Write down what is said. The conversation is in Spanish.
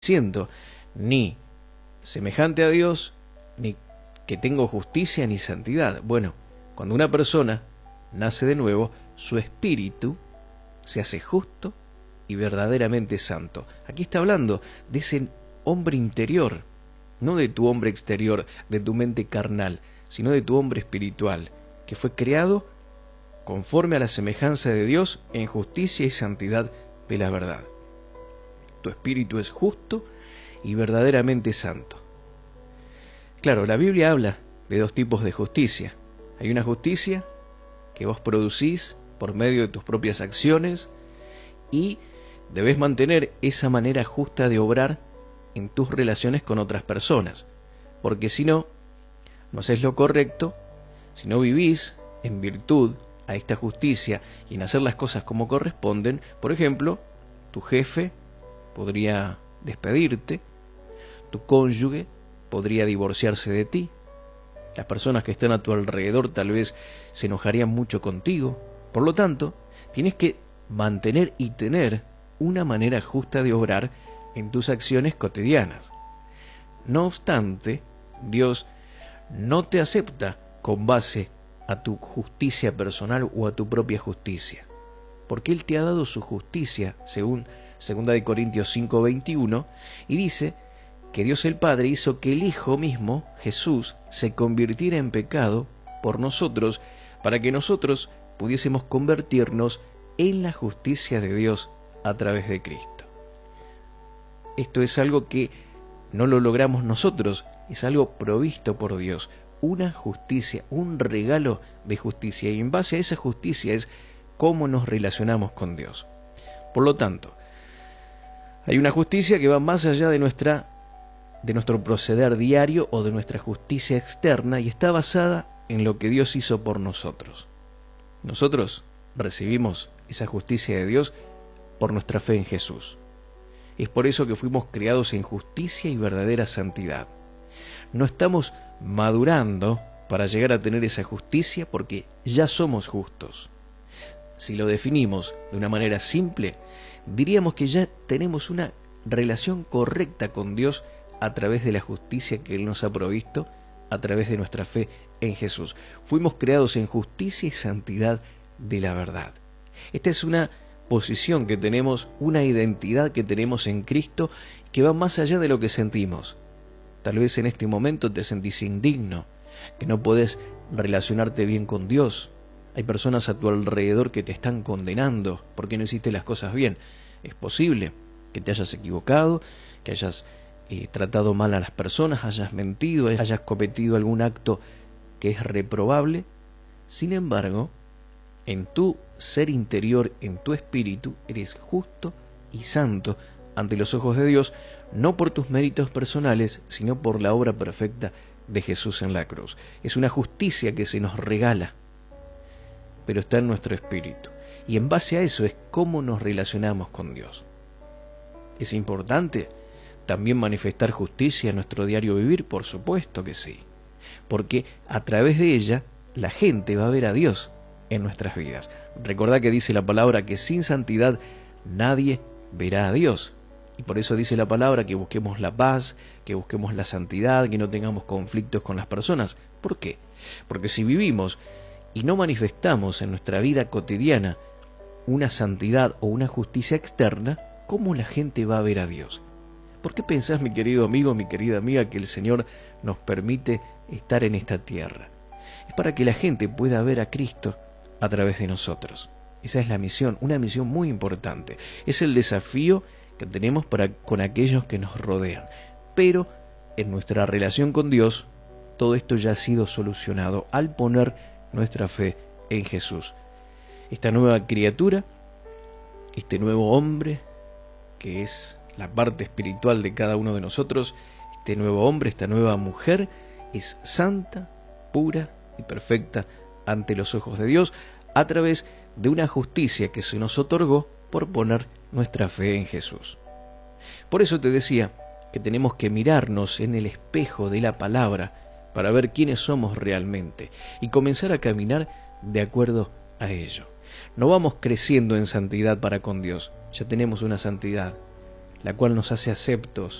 siendo ni semejante a Dios, ni que tengo justicia ni santidad. Bueno, cuando una persona nace de nuevo, su espíritu se hace justo y verdaderamente santo. Aquí está hablando de ese hombre interior, no de tu hombre exterior, de tu mente carnal, sino de tu hombre espiritual, que fue creado conforme a la semejanza de Dios en justicia y santidad de la verdad. Tu espíritu es justo y verdaderamente santo. Claro, la Biblia habla de dos tipos de justicia. Hay una justicia que vos producís por medio de tus propias acciones y debes mantener esa manera justa de obrar en tus relaciones con otras personas, porque si no, no haces lo correcto, si no vivís en virtud a esta justicia y en hacer las cosas como corresponden. Por ejemplo, tu jefe podría despedirte, tu cónyuge podría divorciarse de ti, las personas que están a tu alrededor tal vez se enojarían mucho contigo. Por lo tanto, tienes que mantener y tener una manera justa de obrar en tus acciones cotidianas. No obstante, Dios no te acepta con base a tu justicia personal o a tu propia justicia, porque Él te ha dado su justicia, según 2 Corintios 5:21, y dice que Dios el Padre hizo que el Hijo mismo, Jesús, se convirtiera en pecado por nosotros, para que nosotros pudiésemos convertirnos en la justicia de Dios a través de Cristo. Esto es algo que no lo logramos nosotros, es algo provisto por Dios, una justicia, un regalo de justicia, y en base a esa justicia es cómo nos relacionamos con Dios. Por lo tanto, hay una justicia que va más allá de nuestro proceder diario o de nuestra justicia externa y está basada en lo que Dios hizo por nosotros. Nosotros recibimos esa justicia de Dios por nuestra fe en Jesús. Es por eso que fuimos creados en justicia y verdadera santidad. No estamos madurando para llegar a tener esa justicia porque ya somos justos. Si lo definimos de una manera simple, diríamos que ya tenemos una relación correcta con Dios a través de la justicia que Él nos ha provisto, a través de nuestra fe en Jesús. Fuimos creados en justicia y santidad de la verdad. Esta es una posición que tenemos, una identidad que tenemos en Cristo que va más allá de lo que sentimos. Tal vez en este momento te sentís indigno, que no podés relacionarte bien con Dios. Hay personas a tu alrededor que te están condenando porque no hiciste las cosas bien. Es posible que te hayas equivocado, que hayas tratado mal a las personas, hayas mentido, hayas cometido algún acto que es reprobable. Sin embargo, en tu ser interior, en tu espíritu, eres justo y santo ante los ojos de Dios, no por tus méritos personales, sino por la obra perfecta de Jesús en la cruz. Es una justicia que se nos regala, pero está en nuestro espíritu. Y en base a eso es cómo nos relacionamos con Dios. ¿Es importante también manifestar justicia en nuestro diario vivir? Por supuesto que sí, porque a través de ella la gente va a ver a Dios en nuestras vidas. Recordá que dice la palabra que sin santidad nadie verá a Dios. Y por eso dice la palabra que busquemos la paz, que busquemos la santidad, que no tengamos conflictos con las personas. ¿Por qué? Porque si vivimos y no manifestamos en nuestra vida cotidiana una santidad o una justicia externa, ¿cómo la gente va a ver a Dios? ¿Por qué pensás, mi querido amigo, mi querida amiga, que el Señor nos permite estar en esta tierra? Es para que la gente pueda ver a Cristo a través de nosotros. Esa es la misión, una misión muy importante. Es el desafío que tenemos con aquellos que nos rodean. Pero en nuestra relación con Dios, todo esto ya ha sido solucionado al poner nuestra fe en Jesús. Esta nueva criatura, este nuevo hombre, que es la parte espiritual de cada uno de nosotros, este nuevo hombre, esta nueva mujer, es santa, pura y perfecta ante los ojos de Dios, a través de una justicia que se nos otorgó por poner nuestra fe en Jesús. Por eso te decía que tenemos que mirarnos en el espejo de la palabra para ver quiénes somos realmente y comenzar a caminar de acuerdo a ello. No vamos creciendo en santidad para con Dios, ya tenemos una santidad la cual nos hace aceptos